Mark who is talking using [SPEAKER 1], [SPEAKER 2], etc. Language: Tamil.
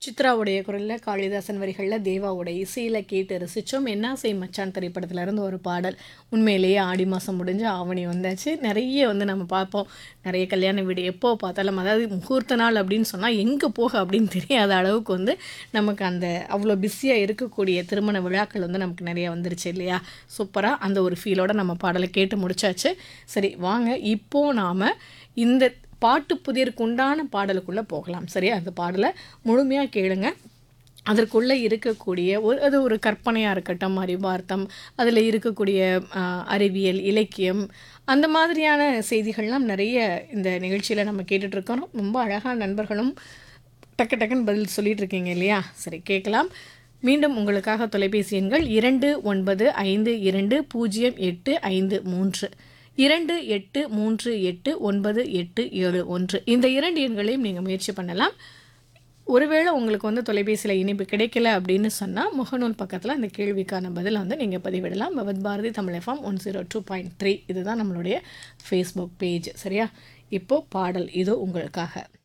[SPEAKER 1] சித்ராவுடைய குரலில், காளிதாசன் வரிகளில், தேவாவோட இசையில் கேட்டு ரசித்தோம். என்னாசை மச்சான் திரைப்படத்துலேருந்து ஒரு பாடல். உண்மையிலேயே ஆடி மாதம் முடிஞ்சு ஆவணி வந்தாச்சு. நிறைய நம்ம பார்ப்போம். நிறைய கல்யாண வீடு எப்போ பார்த்தாலும், அதாவது முகூர்த்த நாள் அப்படின்னு சொன்னால் எங்கே போக அப்படின்னு தெரியாத அளவுக்கு நமக்கு அந்த அவ்வளோ பிஸியாக இருக்கக்கூடிய திருமண விழாக்கள் நமக்கு நிறைய வந்துருச்சு இல்லையா? சூப்பராக அந்த ஒரு ஃபீலோடு நம்ம பாடலை கேட்டு முடிச்சாச்சு. சரி வாங்க, இப்போது நாம் இந்த பாட்டு புதிருக்கு உண்டான பாடலுக்குள்ளே போகலாம். சரியா? அந்த பாடலை முழுமையாக கேளுங்க. அதற்குள்ளே இருக்கக்கூடிய அது ஒரு கற்பனையாக இருக்கட்டும், அறிவார்த்தம், அதில் இருக்கக்கூடிய அறிவியல், இலக்கியம், அந்த மாதிரியான செய்திகள்லாம் நிறைய இந்த நிகழ்ச்சியில் நம்ம கேட்டுட்ருக்கோம். ரொம்ப அழகான நண்பர்களும் டக்கு டக்குன்னு பதில் சொல்லிகிட்டு இருக்கீங்க இல்லையா? சரி, கேட்கலாம். மீண்டும் உங்களுக்காக தொலைபேசி எண்கள் 2852085873 28389871. இந்த 2 எண்களையும் நீங்கள் முயற்சி பண்ணலாம். ஒருவேளை உங்களுக்கு தொலைபேசியில் இணைப்பு கிடைக்கல அப்படின்னு சொன்னால், முகநூல் பக்கத்தில் அந்த கேள்விக்கான பதிலை நீங்கள் பதிவிடலாம். பவத் பாரதி தமிழ் FM 102.3 இதுதான் நம்மளுடைய ஃபேஸ்புக் பேஜ். சரியா? இப்போது பாடல் இதோ உங்களுக்காக.